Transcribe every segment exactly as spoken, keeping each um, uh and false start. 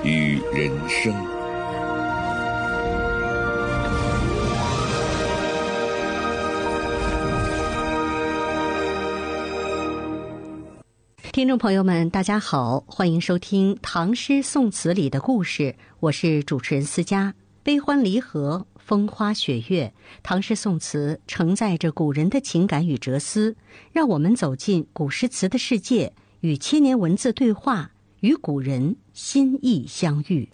与人生。 听众朋友们大家好，欢迎收听唐诗宋词里的故事，我是主持人思佳。悲欢离合，风花雪月，唐诗宋词承载着古人的情感与哲思，让我们走进古诗词的世界，与千年文字对话，与古人心意相遇。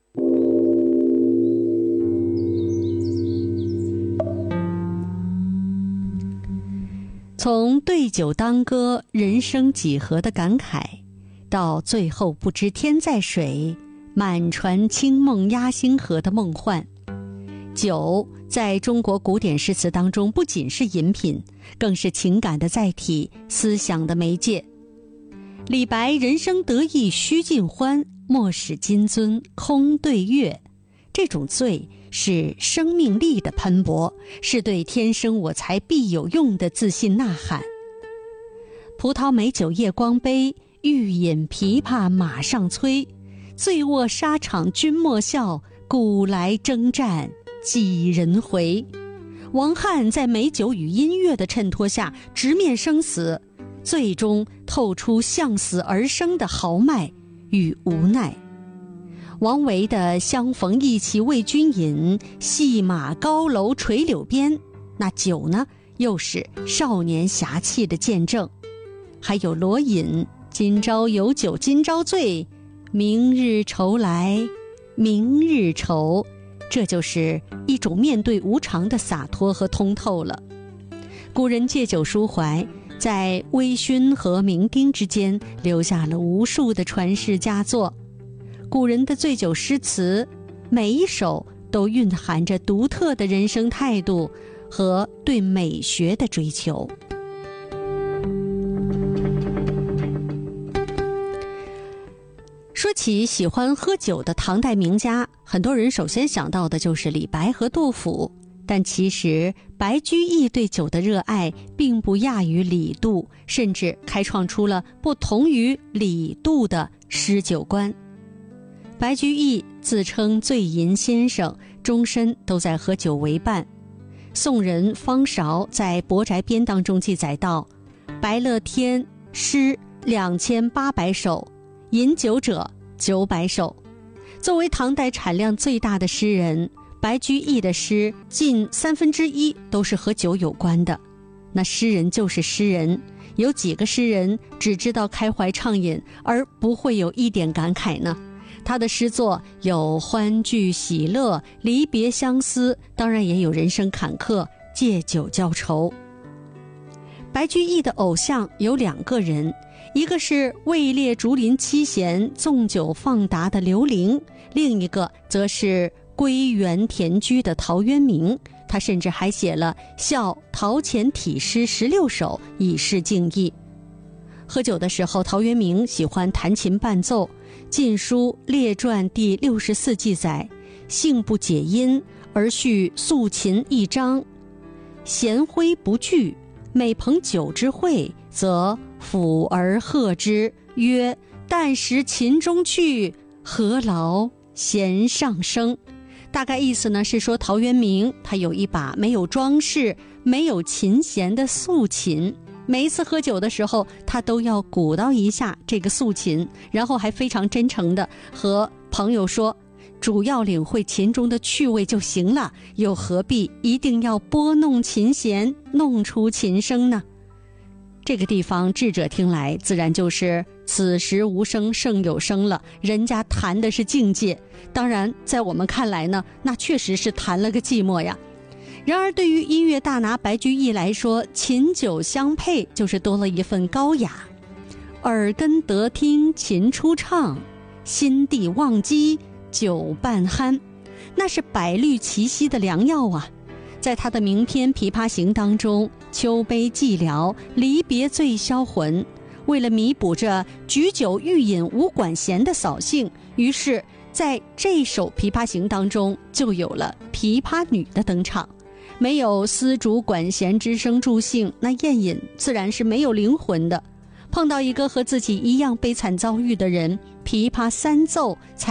从对酒当歌，人生几何的感慨，到最后不知天在水，满船清梦压星河的梦幻。酒在中国古典诗词当中不仅是饮品，更是情感的载体，思想的媒介。李白人生得意须尽欢，莫使金樽空对月。这种醉是生命力的喷薄，是对天生我材必有用的自信呐喊。葡萄美酒夜光杯，欲饮琵琶马上催。醉卧沙场君莫笑，古来征战几人回。王翰在美酒与音乐的衬托下直面生死，最终透出向死而生的豪迈与无奈。王维的相逢一起为君饮，戏马高楼垂柳边，那酒呢，又是少年侠气的见证。还有罗隐，今朝有酒今朝醉，明日愁来明日愁，这就是一种面对无常的洒脱和通透了。古人借酒抒怀，在微醺和酩酊之间留下了无数的传世佳作。古人的醉酒诗词，每一首都蕴含着独特的人生态度和对美学的追求。说起喜欢喝酒的唐代名家，很多人首先想到的就是李白和杜甫，但其实白居易对酒的热爱并不亚于李杜，甚至开创出了不同于李杜的诗酒观。白居易自称醉吟先生，终身都在喝酒为伴。宋人方韶在《博宅编》当中记载道：白乐天诗两千八百首，饮酒者九百首。作为唐代产量最大的诗人，白居易的诗近三分之一都是和酒有关的。那诗人就是诗人，有几个诗人只知道开怀畅饮，而不会有一点感慨呢？他的诗作有欢聚喜乐、离别相思，当然也有人生坎坷、借酒浇愁。白居易的偶像有两个人，一个是位列竹林七贤、纵酒放达的刘伶，另一个则是归园田居的陶渊明。他甚至还写了笑陶潜体诗十六首，以示敬意。喝酒的时候，陶渊明喜欢弹琴伴奏。《晋书列传》第六十四记载：性不解音，而续素琴一章。闲挥不惧，每朋酒之会，则抚而和之，曰：但识琴中去，何劳弦上声。大概意思呢是说，陶渊明他有一把没有装饰、没有琴弦的素琴，每一次喝酒的时候，他都要鼓捣一下这个素琴，然后还非常真诚地和朋友说，主要领会琴中的趣味就行了，又何必一定要拨弄琴弦，弄出琴声呢？这个地方智者听来自然就是此时无声胜有声了，人家弹的是境界，当然在我们看来呢，那确实是弹了个寂寞呀。然而对于音乐大拿白居易来说，琴酒相配就是多了一份高雅。耳根得听琴初唱，心地忘机酒半酣，那是百虑齐息的良药啊。在他的名篇《琵琶行》当中，秋悲寂寥，离别醉销魂。为了弥补这举酒欲饮无管弦的扫兴，于是在这首《琵琶行》当中就有了琵琶女的登场。没有丝竹管弦之声助兴，那宴饮自然是没有灵魂的。碰到一个和自己一样悲惨遭遇的人，琵琶三奏才